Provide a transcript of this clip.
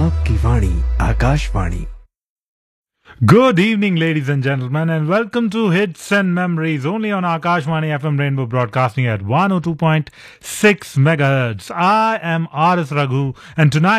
आपकी वाणी Akashvani. Good evening, ladies and gentlemen, and welcome to Hits and Memories, only on Akashvani FM Rainbow Broadcasting at 102.6 megahertz. I am R.S. Raghu, and tonight